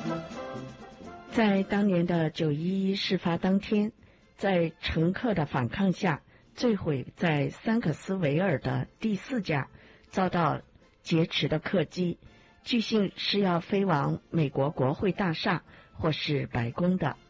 在当年的911事发当天，在乘客的反抗下，坠毁在桑克斯维尔的第4架遭到劫持的客机，据信是要飞往美国国会大厦或是白宫的。